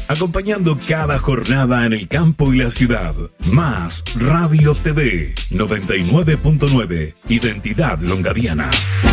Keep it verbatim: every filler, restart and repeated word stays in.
acompañando cada jornada en el campo y la ciudad. Más Radio T V noventa y nueve punto nueve, Identidad Longadiana.